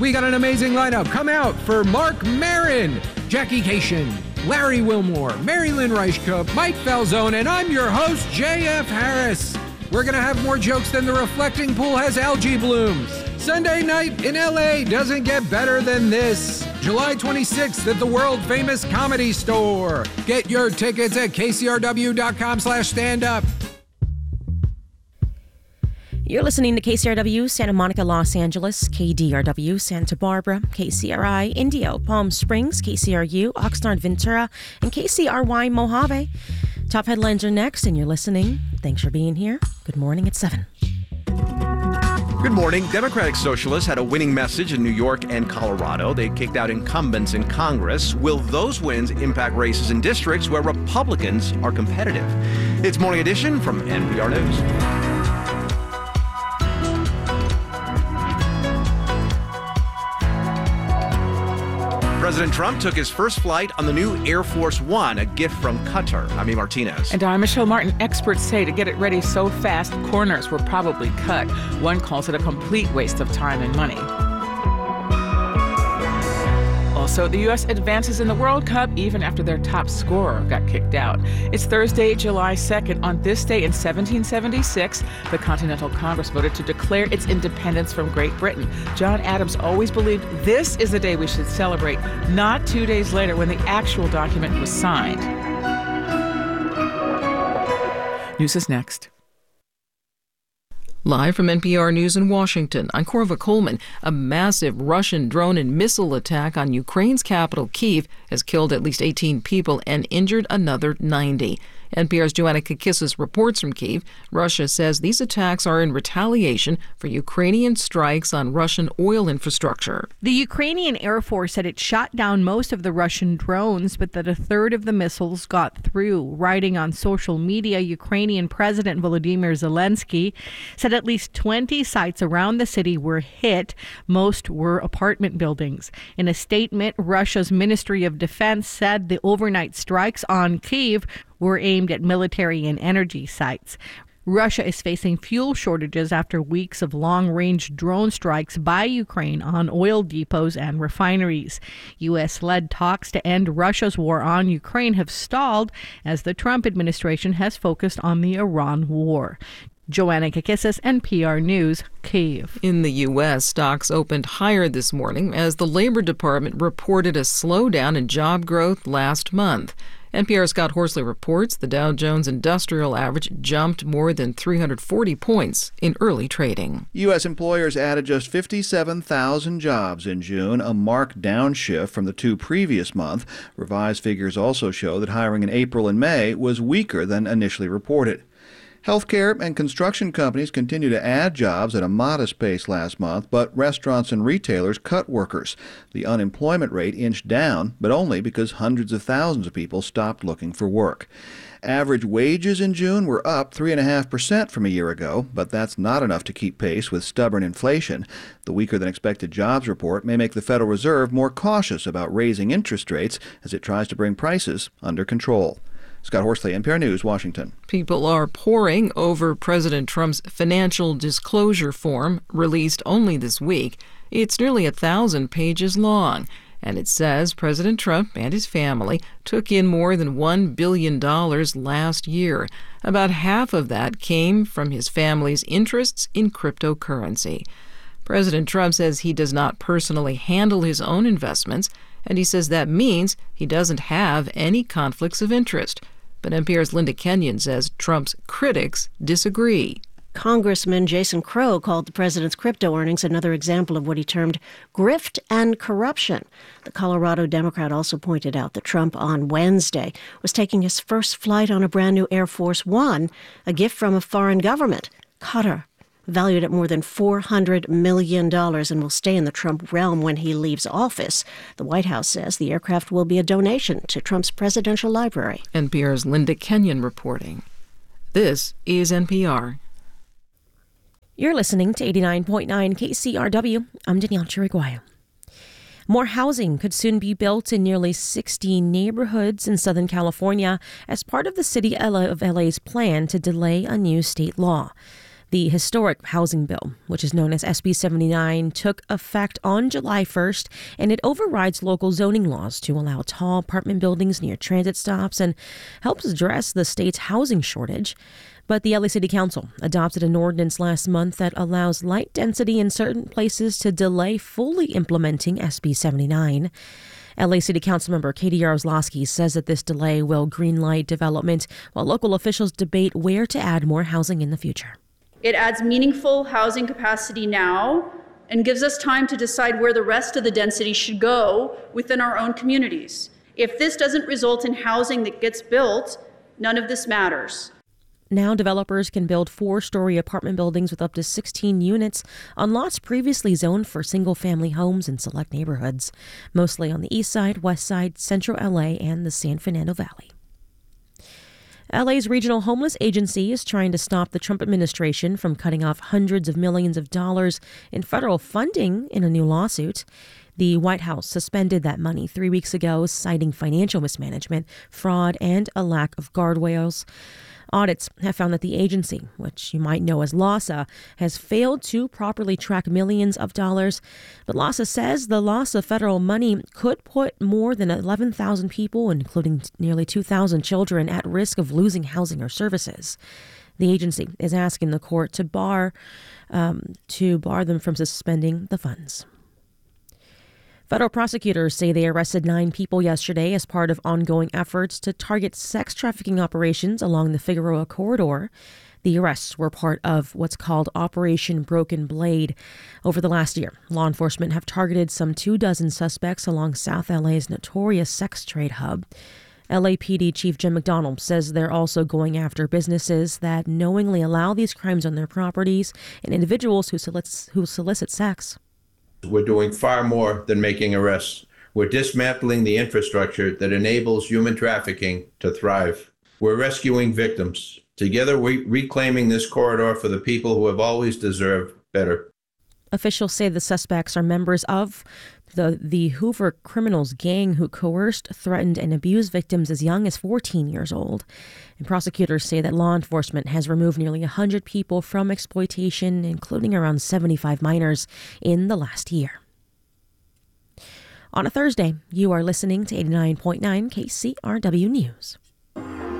We got an amazing lineup. Come out for Mark Maron, Jackie Cation, Larry Wilmore, Mary Lynn Reichkup, Mike Falzone, and I'm your host, J.F. Harris. We're going to have more jokes than the reflecting pool has algae blooms. Sunday night in L.A. doesn't get better than this. July 26th at the world-famous Comedy Store. Get your tickets at kcrw.com/standup. You're listening to KCRW Santa Monica, Los Angeles, KDRW Santa Barbara, KCRI Indio, Palm Springs, KCRU Oxnard, Ventura, and KCRY Mojave. Top headlines are next, and you're listening. Thanks for being here. Good morning at 7. Good morning. Democratic Socialists had a winning message in New York and Colorado. They kicked out incumbents in Congress. Will those wins impact races in districts where Republicans are competitive? It's Morning Edition from NPR News. President Trump took his first flight on the new Air Force One, a gift from Qatar. I'm E. Martinez. And I'm Michelle Martin. Experts say to get it ready so fast, corners were probably cut. One calls it a complete waste of time and money. Also, the U.S. advances in the World Cup even after their top scorer got kicked out. It's Thursday, July 2nd. On this day in 1776, the Continental Congress voted to declare its independence from Great Britain. John Adams always believed this is the day we should celebrate, not 2 days later when the actual document was signed. News is next. Live from NPR News in Washington, I'm Corva Coleman. A massive Russian drone and missile attack on Ukraine's capital, Kyiv, has killed at least 18 people and injured another 90. NPR's Joanna Kakissis reports from Kyiv. Russia says these attacks are in retaliation for Ukrainian strikes on Russian oil infrastructure. The Ukrainian Air Force said it shot down most of the Russian drones, but that a third of the missiles got through. Writing on social media, Ukrainian President Volodymyr Zelensky said at least 20 sites around the city were hit. Most were apartment buildings. In a statement, Russia's Ministry of Defense said the overnight strikes on Kyiv were aimed at military and energy sites. Russia is facing fuel shortages after weeks of long-range drone strikes by Ukraine on oil depots and refineries. U.S.-led talks to end Russia's war on Ukraine have stalled as the Trump administration has focused on the Iran war. Joanna Kakissis, NPR News, Kyiv. In the U.S., stocks opened higher this morning as the Labor Department reported a slowdown in job growth last month. NPR's Scott Horsley reports the Dow Jones Industrial Average jumped more than 340 points in early trading. U.S. employers added just 57,000 jobs in June, a marked downshift from the two previous months. Revised figures also show that hiring in April and May was weaker than initially reported. Healthcare and construction companies continue to add jobs at a modest pace last month, but restaurants and retailers cut workers. The unemployment rate inched down, but only because hundreds of thousands of people stopped looking for work. Average wages in June were up 3.5% from a year ago, but that's not enough to keep pace with stubborn inflation. The weaker-than-expected jobs report may make the Federal Reserve more cautious about raising interest rates as it tries to bring prices under control. Scott Horsley, NPR News, Washington. People are poring over President Trump's financial disclosure form, released only this week. It's nearly 1,000 pages long, and it says President Trump and his family took in more than $1 billion last year. About half of that came from his family's interests in cryptocurrency. President Trump says he does not personally handle his own investments, and he says that means he doesn't have any conflicts of interest. But NPR's Linda Kenyon says Trump's critics disagree. Congressman Jason Crow called the president's crypto earnings another example of what he termed grift and corruption. The Colorado Democrat also pointed out that Trump on Wednesday was taking his first flight on a brand new Air Force One, a gift from a foreign government, Qatar, valued at more than $400 million and will stay in the Trump realm when he leaves office. The White House says the aircraft will be a donation to Trump's presidential library. NPR's Linda Kenyon reporting. This is NPR. You're listening to 89.9 KCRW. I'm Danielle Chiriguayo. More housing could soon be built in nearly 60 neighborhoods in Southern California as part of the city of LA's plan to delay a new state law. The historic housing bill, which is known as SB 79, took effect on July 1st, and it overrides local zoning laws to allow tall apartment buildings near transit stops and helps address the state's housing shortage. But the LA City Council adopted an ordinance last month that allows light density in certain places to delay fully implementing SB 79. LA City Councilmember Katie Yaroslavsky says that this delay will greenlight development while local officials debate where to add more housing in the future. It adds meaningful housing capacity now and gives us time to decide where the rest of the density should go within our own communities. If this doesn't result in housing that gets built, none of this matters. Now developers can build 4-story apartment buildings with up to 16 units on lots previously zoned for single-family homes in select neighborhoods, mostly on the east side, west side, central LA, and the San Fernando Valley. LA's Regional Homeless Agency is trying to stop the Trump administration from cutting off hundreds of millions of dollars in federal funding in a new lawsuit. The White House suspended that money 3 weeks ago, citing financial mismanagement, fraud, and a lack of guardrails. Audits have found that the agency, which you might know as LAHSA, has failed to properly track millions of dollars. But LAHSA says the loss of federal money could put more than 11,000 people, including nearly 2,000 children, at risk of losing housing or services. The agency is asking the court to bar them from suspending the funds. Federal prosecutors say they arrested 9 people yesterday as part of ongoing efforts to target sex trafficking operations along the Figueroa corridor. The arrests were part of what's called Operation Broken Blade. Over the last year, law enforcement have targeted some 24 suspects along South LA's notorious sex trade hub. LAPD Chief Jim McDonald says they're also going after businesses that knowingly allow these crimes on their properties and individuals who solicit sex. We're doing far more than making arrests. We're dismantling the infrastructure that enables human trafficking to thrive. We're rescuing victims. Together, we're reclaiming this corridor for the people who have always deserved better. Officials say the suspects are members of the Hoover Criminals gang who coerced, threatened, and abused victims as young as 14 years old. And prosecutors say that law enforcement has removed nearly 100 people from exploitation, including around 75 minors, in the last year. On a Thursday, you are listening to 89.9 KCRW News.